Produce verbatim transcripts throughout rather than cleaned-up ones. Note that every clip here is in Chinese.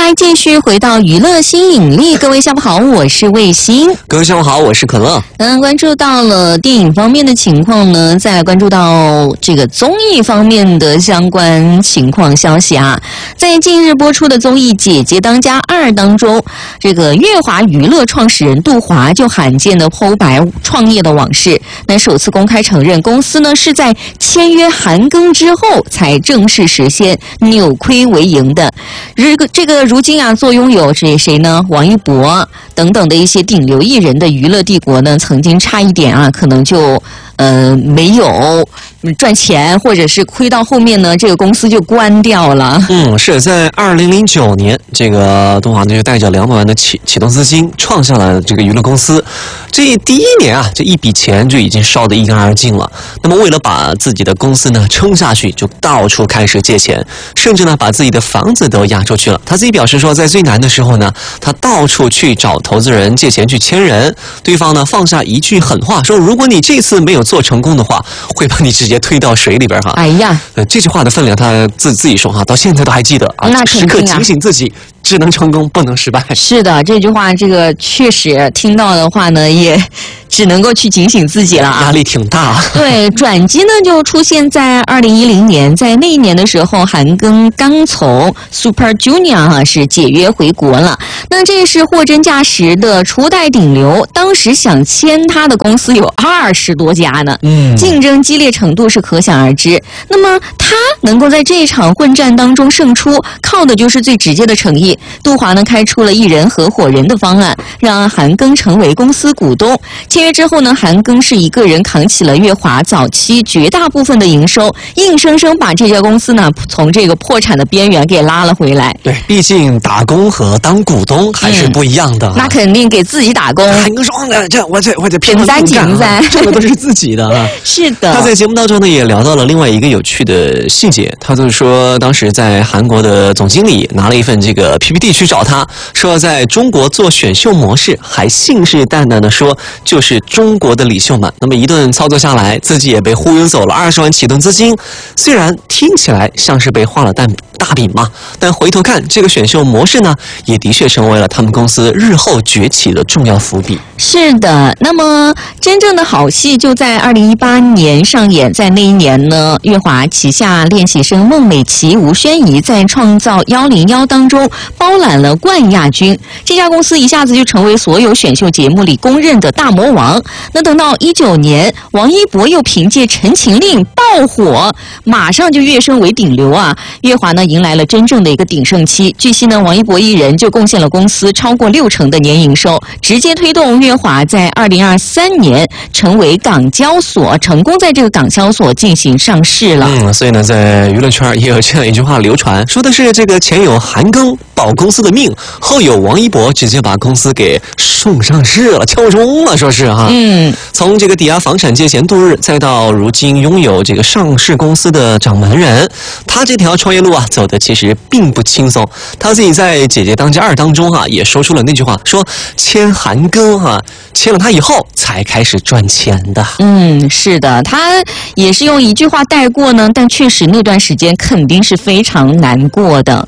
来继续回到娱乐新引力，各位下午好，我是卫星。 各位下午好，我是可乐。 嗯，关注到了电影方面的情况呢，再来关注到这个综艺方面的相关情况消息啊。在近日播出的综艺《姐姐当家二》当中，这个乐华娱乐创始人杜华就罕见的剖白创业的往事，那首次公开承认公司呢是在签约韩庚之后才正式实现扭亏为盈的。这个这个如今啊，做拥有谁谁呢？王一博等等的一些顶流艺人的娱乐帝国呢，曾经差一点啊，可能就呃没有赚钱，或者是亏到后面呢，这个公司就关掉了。 嗯，是在二零零九年，这个杜华呢就带着两百万的启启动资金创下了这个娱乐公司。这第一年啊，这一笔钱就已经烧得一干二净了。那么为了把自己的公司呢撑下去，就到处开始借钱，甚至呢把自己的房子都押出去了。他自己表示说，在最难的时候呢，他到处去找投资人借钱去签人，对方呢放下一句狠话，说如果你这次没有做成功的话，会把你直接推到水里边哈。 哎呀， 呃，这句话的分量他自自己说哈，到现在都还记得啊， 那时刻警醒自己，只能成功不能失败。 是的，这句话这个确实听到的话呢，也只能够去警醒自己了啊， 压力挺大。 对，转机呢就出现在二零一零年，在那一年的时候，韩庚刚从 Super Junior 哈、啊、是解约回国了。那这是货真价实的初代顶流，当时想签他的公司有二十多家呢，嗯，竞争激烈程度是可想而知。那么他能够在这一场混战当中胜出，靠的就是最直接的诚意。杜华呢开出了一人合伙人的方案，让韩庚成为公司股东。签约之后呢，韩庚是一个人扛起了乐华早期绝大部分的营收，硬生生把这家公司呢从这个破产的边缘给拉了回来。 对，毕竟打工和当股东还是不一样的。嗯、 那肯定给自己打工。 韩庚说：“这我这我这拼了命干啊， 这个都是自己的啊。” 是的。 他在节目当中呢也聊到了另外一个有趣的细节，他就是说，当时在韩国的总经理拿了一份这个 P P T 去找他，说在中国做选秀模式，还信誓旦旦的说就是中国的李秀满。那么一顿操作下来，自己也被忽悠走了二十万启动资金。虽然听起来像是被画了大大饼嘛，但回头看这个选秀模式呢，也的确成为了他们公司日后崛起的重要伏笔。 是的，那么真正的好戏就在二零一八年上演。在那一年呢，乐华旗下练习生孟美岐、吴宣仪在创造一零一当中包揽了冠亚军，这家公司一下子就成为所有选秀节目里公认的大魔王。那等到一九年，王一博又凭借《陈情令》爆火，马上就跃升为顶流啊！乐华呢迎来了真正的一个鼎盛期。据悉呢，王一博一人就贡献了公司超过六成的年营收，直接推动乐华在二零二三年成为港交所，成功在这个港交所进行上市了。 嗯，所以呢，在娱乐圈也有这样一句话流传，说的是这个前有韩庚保公司的命，后有王一博直接把公司给送上市了，敲钟了，说是哈。 嗯， 从这个抵押房产借钱度日，再到如今拥有这个上市公司的掌门人，他这条创业路啊走的其实并不轻松。他自己在《姐姐当家二》当中啊也说出了那句话，说签韩庚啊，签了他以后才开始赚钱的。 嗯，是的，他也是用一句话带过呢，但确实那段时间肯定是非常难过的。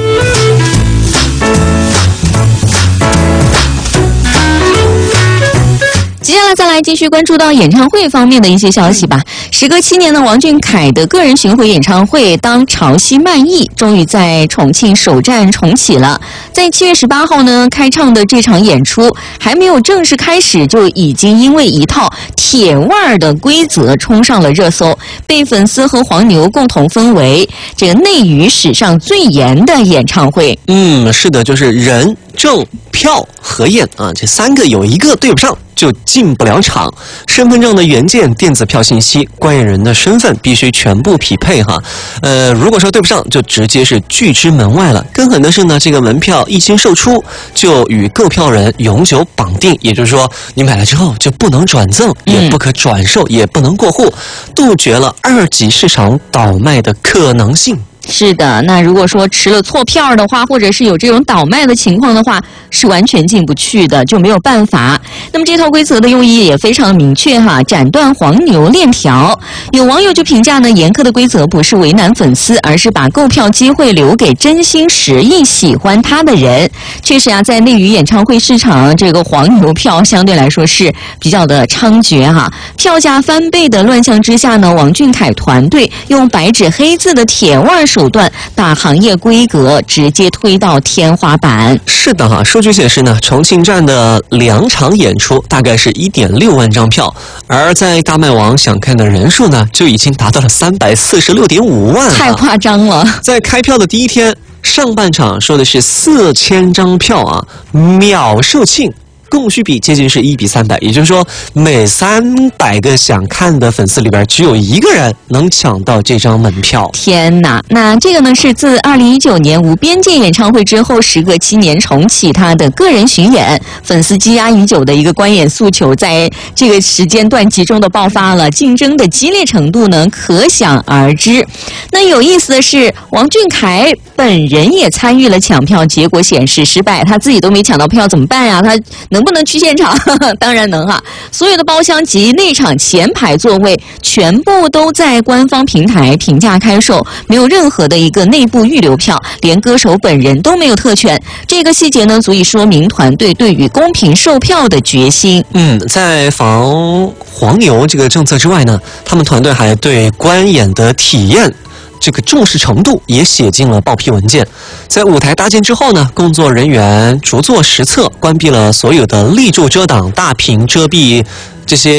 接下来再来继续关注到演唱会方面的一些消息吧。时隔七年的王俊凯的个人巡回演唱会《当潮汐漫溢》终于在重庆首站重启了。在七月十八号呢开唱的这场演出还没有正式开始，就已经因为一套铁腕的规则冲上了热搜，被粉丝和黄牛共同封为这个内娱史上最严的演唱会。 嗯，是的，就是人证票核验啊，这三个有一个对不上就进不了场。身份证的原件、电子票信息、观演人的身份必须全部匹配哈。呃，如果说对不上，就直接是拒之门外了。更狠的是呢，这个门票一经售出，就与购票人永久绑定，也就是说，你买了之后就不能转赠，也不可转售，也不能过户，杜绝了二级市场倒卖的可能性。 是的，那如果说持了错票的话，或者是有这种倒卖的情况的话，是完全进不去的，就没有办法。那么这套规则的用意也非常明确哈，斩断黄牛链条。有网友就评价呢，严苛的规则不是为难粉丝，而是把购票机会留给真心实意喜欢他的人。确实啊，在内娱演唱会市场，这个黄牛票相对来说是比较的猖獗哈。票价翻倍的乱象之下呢，王俊凯团队用白纸黑字的铁腕手段，把行业规格直接推到天花板。 是的哈，数据显示呢，重庆站的两场演出大概是 一点六万张票，而在大麦网想看的人数呢，就已经达到了三百四十六点五万， 太夸张了。 在开票的第一天，上半场说的是四千张票啊，秒售罄。供需比接近是一比三百，也就是说，每三百个想看的粉丝里边，只有一个人能抢到这张门票。 天哪！那这个呢，是自二零一九年无边界演唱会之后，时隔七年重启他的个人巡演，粉丝积压已久的一个观演诉求，在这个时间段集中的爆发了，竞争的激烈程度呢，可想而知。那有意思的是，王俊凯本人也参与了抢票，结果显示失败，他自己都没抢到票，怎么办呀？他能不能去现场？当然能哈！所有的包厢及内场前排座位全部都在官方平台平价开售，没有任何的一个内部预留票，连歌手本人都没有特权。这个细节呢，足以说明团队对于公平售票的决心。 嗯，在防黄牛这个政策之外呢，他们团队还对观演的体验这个重视程度也写进了报批文件。在舞台搭建之后呢，工作人员逐座实测，关闭了所有的立柱遮挡、大屏遮蔽这些